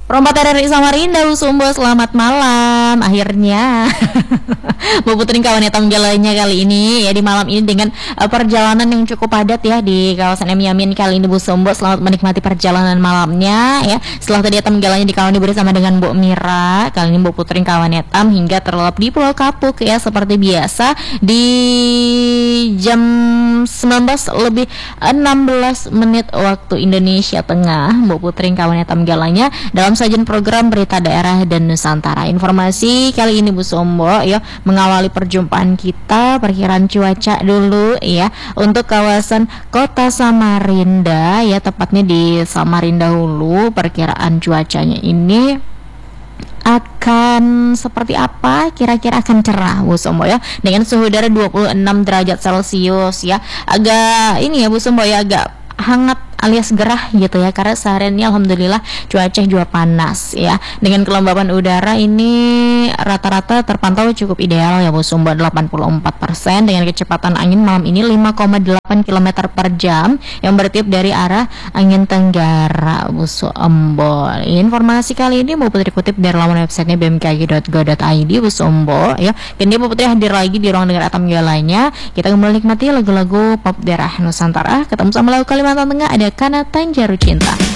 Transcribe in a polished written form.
Perompat dari Samarinda, Sumbo, selamat malam. Akhirnya mau puterin kawannya tanggalnya kali ini ya di malam ini dengan perjalanan yang cukup padat ya di kawasan Yamin kali ini Bu Sumbo. Selamat menikmati perjalanan malamnya ya. Setelah tadi tanggalnya di kawan bersama dengan Bu Mira, kali ini Bu puterin kawannya tam hingga terlelap di Pulau Kapuk ya seperti biasa di jam 19 lebih 16 menit waktu Indonesia Tengah. Bu puterin kawannya tanggalnya dalam sajian program berita daerah dan Nusantara. Informasi kali ini Bu Sombo ya mengawali perjumpaan kita perkiraan cuaca dulu ya untuk kawasan Kota Samarinda ya, tepatnya di Samarinda Hulu. Perkiraan cuacanya ini akan seperti apa? Kira-kira akan cerah Bu Sombo ya, dengan suhu udara 26 derajat Celcius ya. Agak ini ya Bu Sombo ya, agak hangat alias gerah gitu ya, karena seharian ini alhamdulillah cuaca juga panas ya. Dengan kelembaban udara ini rata-rata terpantau cukup ideal ya Bu Sumbo, 84%, dengan kecepatan angin malam ini 5,8 km per jam yang bertiup dari arah angin tenggara Bu Sumbo. Informasi kali ini Bu Putri kutip dari laman websitenya bmkg.go.id Bu Sumbo ya. Kini Bu Putri hadir lagi di ruang dengar atam lainnya. Kita kembali nikmati lagu-lagu pop daerah Nusantara. Ketemu sama lagu Kalimantan Tengah, ada Kanatan Jaru Cinta.